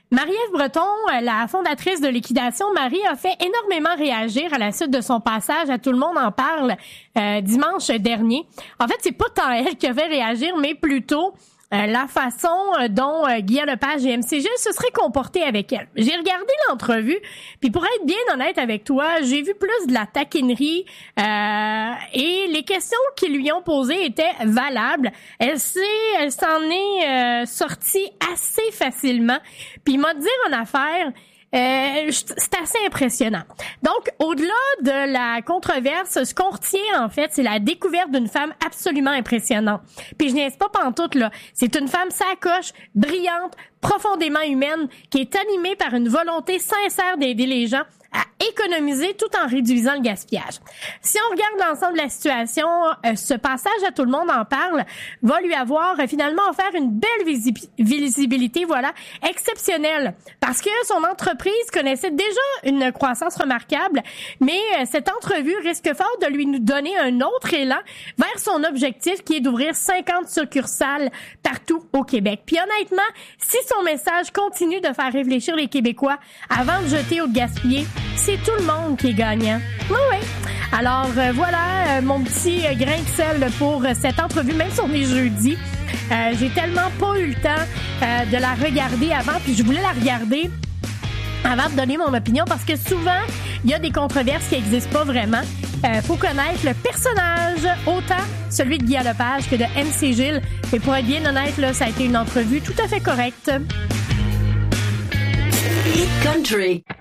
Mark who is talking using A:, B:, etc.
A: Marie-Ève Breton, la fondatrice de Liquidation Marie, a fait énormément réagir à la suite de son passage à Tout le monde en parle dimanche dernier. En fait, c'est pas tant elle qui a fait réagir, mais plutôt la façon dont Guillaume Lepage et MC Gilles se seraient comportés avec elle. J'ai regardé l'entrevue, puis pour être bien honnête avec toi, j'ai vu plus de la taquinerie et les questions qu'ils lui ont posées étaient valables. Elle s'en est sortie assez facilement. Puis m'a dit en affaires, c'est assez impressionnant. Donc, au-delà de la controverse, ce qu'on retient, en fait, c'est la découverte d'une femme absolument impressionnante. Puis je niaise pas pantoute, là. C'est une femme sacoche, brillante, profondément humaine, qui est animée par une volonté sincère d'aider les gens à économiser tout en réduisant le gaspillage. Si on regarde l'ensemble de la situation, ce passage à Tout le monde en parle va lui avoir finalement offert une belle visibilité, voilà, exceptionnelle, parce que son entreprise connaissait déjà une croissance remarquable, mais cette entrevue risque fort de lui donner un autre élan vers son objectif qui est d'ouvrir 50 succursales partout au Québec. Puis honnêtement, si son message continue de faire réfléchir les Québécois avant de jeter ou de gaspiller, c'est tout le monde qui est gagnant. Oui. Alors voilà mon petit grain de sel pour cette entrevue, même si on est jeudi. J'ai tellement pas eu le temps de la regarder avant, puis je voulais la regarder avant de donner mon opinion, parce que souvent, il y a des controverses qui n'existent pas vraiment. Faut connaître le personnage, autant celui de Guillaume Lepage que de MC Gilles. Et pour être bien honnête, là, ça a été une entrevue tout à fait correcte.
B: Hit Country.